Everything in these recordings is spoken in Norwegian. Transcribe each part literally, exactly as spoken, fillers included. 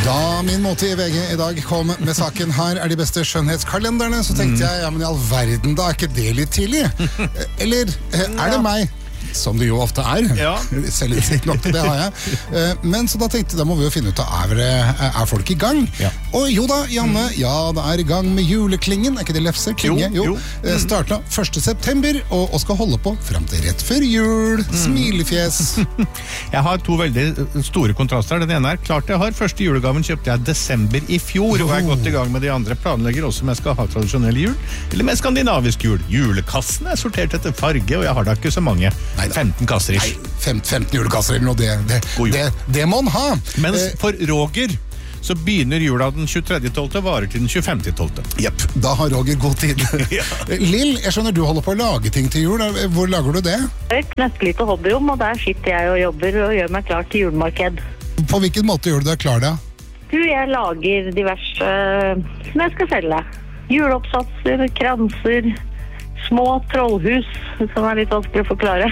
Da min måte i V G i dag kom med saken her er de beste skjønnhetskalenderne, så tenkte jeg, ja, men i all verden, da er ikke det litt tidlig? Eller er det meg? Som det jo ofte er. Ja. Selvinnsikt nok til det har jeg. Men så da tenkte jeg, da må vi jo finne ut av, er, er folk i gang? Ja. Og jo da, Janne, ja, det er i gang med juleklingen. Er ikke det lefse? Klinge? Jo, jo. jo. Startet første september, og, og skal holde på frem til rett før jul. Mm. Smilefjes. Jeg har to veldig store kontraster. Den ene er klart jeg har. Første julegaven kjøpte jeg desember i fjor, og jeg er godt i gang med de andre. Planlegger også om jeg skal ha tradisjonell jul, eller med skandinavisk jul. Julekassen er sortert etter farge, og jeg har da ikke så mange. Neida. femten kasser ish. Nei, femten julekasser eller noe, det, det, det, det må han ha. Mens for Roger så begynner jula den tjuetredje tolvte og varer til den tjuefemte tolvte. Jepp, da har Roger god tid. Ja. Lill, jeg skjønner du holder på å lage ting til jul. Hvor lager du det? Det er et knøttelite hobbyrom, og der sitter jeg og jobber og gjør meg klar til julemarked. På hvilken måte gjør du deg klar da? Du, jeg lager diverse uh, som jeg skal selge. Juleoppsatser, kranser, små trollhus, som er litt vanskelig å forklare.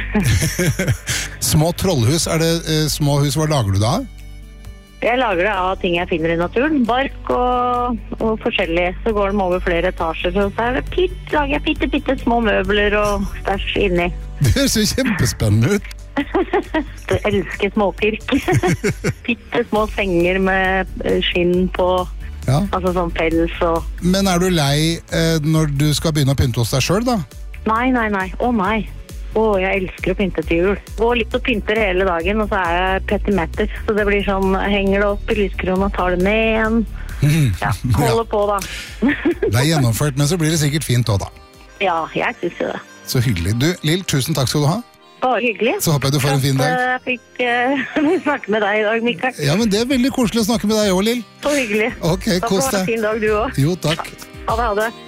Små trollhus, er det uh, små hus, hva lager du da? Jeg lager det av ting jeg finner i naturen, bark og, og forskjellig. Så går de over flere etasjer, så er det pitt, lager jeg pitte, pitte små møbler og stæsj inni. Det høres jo kjempespennende ut. Jeg elsker småpirk. Pitte små senger med skinn på, ja. Altså sånn pels og... Men er du lei eh, når du skal begynne å pynte hos deg selv da? Nei, nei, nei. Å nei. Å, jeg elsker å pynte til jul. Går litt og pynter hele dagen, og så er jeg petimetter. Så det blir sånn, henger det opp i lyskrona, tar det ned igjen. Ja, holder Ja. på da. Det er gjennomført, men så blir det sikkert fint også da. Ja, jeg synes jo det. Så hyggelig. Du, Lill, tusen takk skal du ha. Bare hyggelig. Så håper jeg du får en fin dag. Jeg fikk uh, snakke med deg i dag, Mikael. Ja, men det er veldig koselig å snakke med deg også, Lill. Så hyggelig. Ok, Da får kos du ha en deg. fin dag du også. Jo, takk. Ha det, ha det.